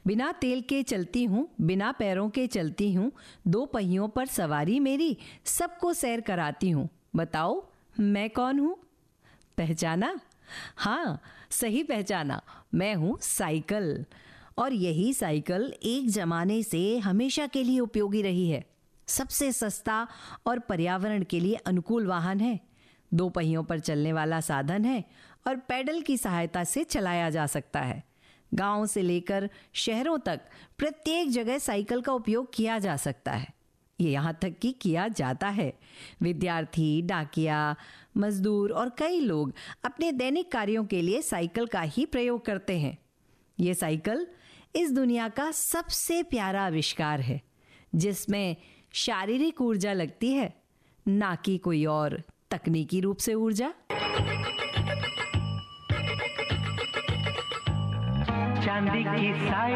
बिना तेल के चलती हूँ, बिना पैरों के चलती हूँ, 2 पहियों पर सवारी मेरी, सबको सैर कराती हूँ। बताओ मैं कौन हूँ? पहचाना? हाँ, सही पहचाना, मैं हूँ साइकिल। और यही साइकिल एक जमाने से हमेशा के लिए उपयोगी रही है। सबसे सस्ता और पर्यावरण के लिए अनुकूल वाहन है। 2 पहियों पर चलने वाला साधन है और पैडल की सहायता से चलाया जा सकता है। गांव से लेकर शहरों तक प्रत्येक जगह साइकिल का उपयोग किया जा सकता है। ये यहाँ तक कि किया जाता है। विद्यार्थी, डाकिया, मजदूर और कई लोग अपने दैनिक कार्यों के लिए साइकिल का ही प्रयोग करते हैं। ये साइकिल इस दुनिया का सबसे प्यारा आविष्कार है, जिसमें शारीरिक ऊर्जा लगती है, ना कि कोई और तकनीकी रूप से ऊर्जा। चांदी की साइकिल